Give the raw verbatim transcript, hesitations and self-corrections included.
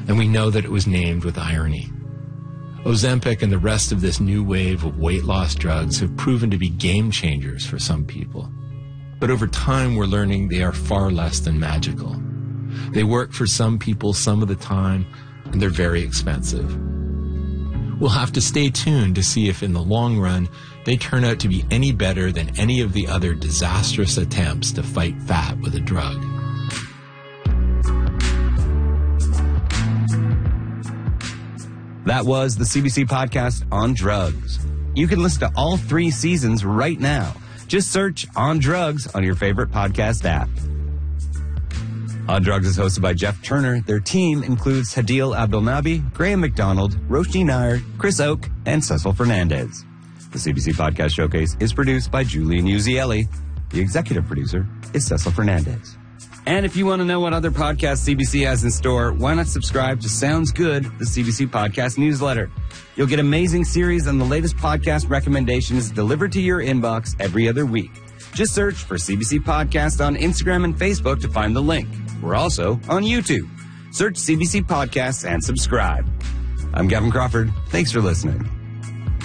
and we know that it was named with irony. Ozempic and the rest of this new wave of weight loss drugs have proven to be game changers for some people. But over time, we're learning they are far less than magical. They work for some people some of the time, and they're very expensive. We'll have to stay tuned to see if in the long run, they turn out to be any better than any of the other disastrous attempts to fight fat with a drug. That was the C B C podcast On Drugs. You can listen to all three seasons right now. Just search On Drugs on your favorite podcast app. On Drugs is hosted by Jeff Turner. Their team includes Hadil Abdelnabi, Graham McDonald, Roshni Nair, Chris Oak, and Cecil Fernandez. The C B C Podcast Showcase is produced by Julian Uzielli. The executive producer is Cecil Fernandez. And if you want to know what other podcasts C B C has in store, why not subscribe to Sounds Good, the C B C Podcast newsletter? You'll get amazing series and the latest podcast recommendations delivered to your inbox every other week. Just search for C B C Podcast on Instagram and Facebook to find the link. We're also on YouTube. Search C B C Podcasts and subscribe. I'm Gavin Crawford. Thanks for listening.